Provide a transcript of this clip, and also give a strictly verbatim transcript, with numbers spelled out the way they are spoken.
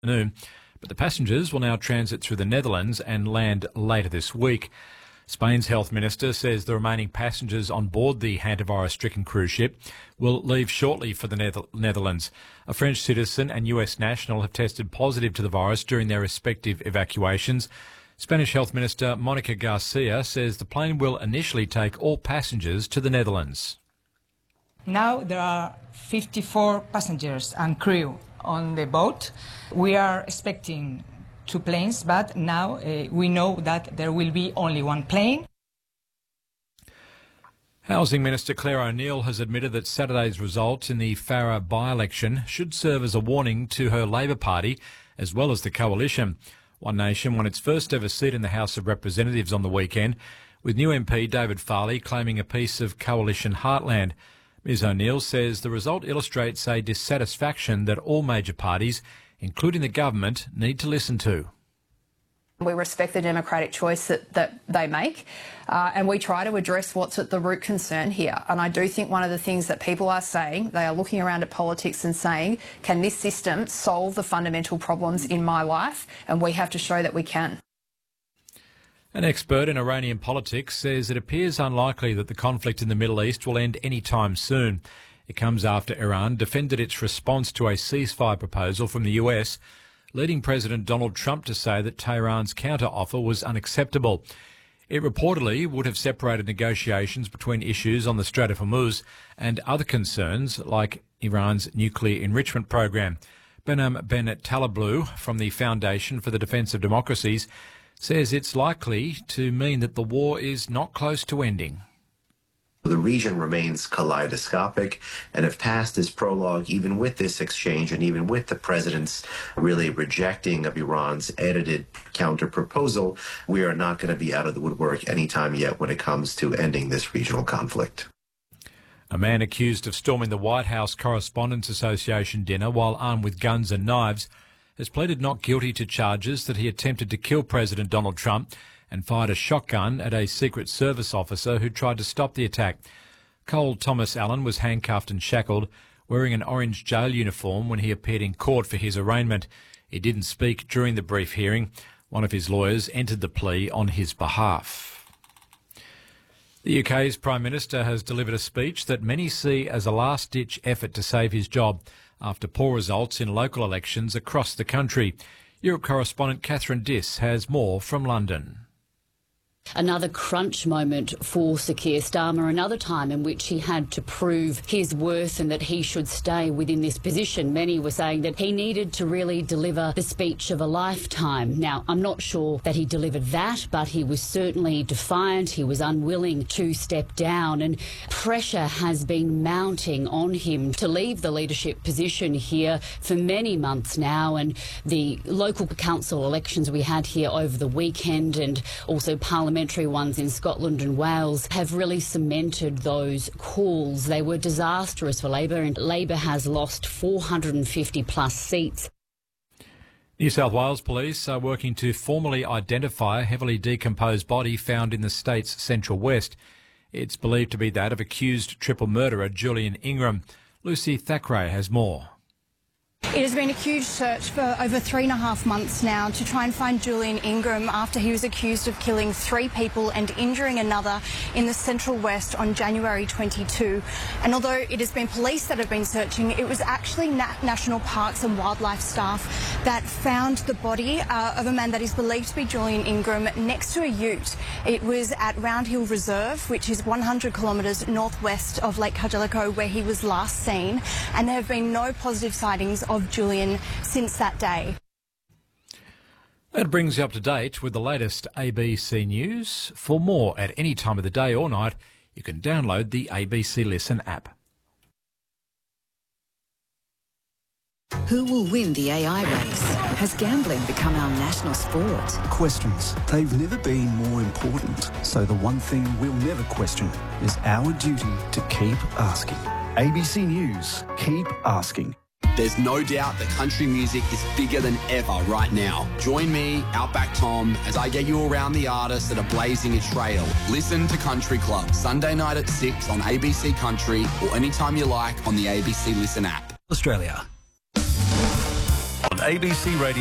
afternoon, but the passengers will now transit through the Netherlands and land later this week. Spain's health minister says the remaining passengers on board the hantavirus-stricken cruise ship will leave shortly for the Nether- Netherlands. A French citizen and U S national have tested positive to the virus during their respective evacuations. Spanish Health Minister Monica Garcia says the plane will initially take all passengers to the Netherlands. Now there are fifty-four passengers and crew on the boat. We are expecting two planes, but now uh, we know that there will be only one plane. Housing Minister Claire O'Neill has admitted that Saturday's result in the Farrer by-election should serve as a warning to her Labor Party as well as the coalition. One Nation won its first ever seat in the House of Representatives on the weekend, with new M P David Farley claiming a piece of coalition heartland. Ms O'Neill says the result illustrates a dissatisfaction that all major parties, including the government, need to listen to. We respect the democratic choice that, that they make, uh, and we try to address what's at the root concern here. And I do think one of the things that people are saying, they are looking around at politics and saying, can this system solve the fundamental problems in my life? And we have to show that we can. An expert in Iranian politics says it appears unlikely that the conflict in the Middle East will end any time soon. It comes after Iran defended its response to a ceasefire proposal from the U S, leading President Donald Trump to say that Tehran's counter-offer was unacceptable. It reportedly would have separated negotiations between issues on the Strait of Hormuz and other concerns like Iran's nuclear enrichment program. Behnam Ben Taleblu from the Foundation for the Defence of Democracies says it's likely to mean that the war is not close to ending. The region remains kaleidoscopic, and if past is prologue, even with this exchange and even with the president's really rejecting of Iran's edited counter-proposal, we are not going to be out of the woodwork anytime yet when it comes to ending this regional conflict. A man accused of storming the White House Correspondents' Association dinner while armed with guns and knives has pleaded not guilty to charges that he attempted to kill President Donald Trump and fired a shotgun at a Secret Service officer who tried to stop the attack. Cole Thomas Allen was handcuffed and shackled, wearing an orange jail uniform when he appeared in court for his arraignment. He didn't speak during the brief hearing. One of his lawyers entered the plea on his behalf. The U K's Prime Minister has delivered a speech that many see as a last-ditch effort to save his job after poor results in local elections across the country. Europe correspondent Catherine Diss has more from London. Another crunch moment for Sir Keir Starmer, another time in which he had to prove his worth and that he should stay within this position. Many were saying that he needed to really deliver the speech of a lifetime. Now, I'm not sure that he delivered that, but he was certainly defiant. He was unwilling to step down, and pressure has been mounting on him to leave the leadership position here for many months now. And the local council elections we had here over the weekend and also Parliament Parliamentary ones in Scotland and Wales have really cemented those calls. They were disastrous for Labor, and Labor has lost four hundred fifty plus seats. New South Wales police are working to formally identify a heavily decomposed body found in the state's central west. It's believed to be that of accused triple murderer Julian Ingram. Lucy Thackeray has more. It has been a huge search for over three and a half months now to try and find Julian Ingram after he was accused of killing three people and injuring another in the Central West on January twenty-second. And although it has been police that have been searching, it was actually Na- National Parks and Wildlife staff that found the body uh, of a man that is believed to be Julian Ingram next to a ute. It was at Round Hill Reserve, which is one hundred kilometres northwest of Lake Cargellico, where he was last seen, and there have been no positive sightings of Julian since that day. That brings you up to date with the latest A B C News. For more at any time of the day or night, you can download the A B C Listen app. Who will win the A I race? Has gambling become our national sport? Questions. They've never been more important. So the one thing we'll never question is our duty to keep asking. A B C News. Keep asking. There's no doubt that country music is bigger than ever right now. Join me, Outback Tom, as I get you around the artists that are blazing a trail. Listen to Country Club, Sunday night at six on A B C Country or anytime you like on the A B C Listen app. Australia. A B C Radio.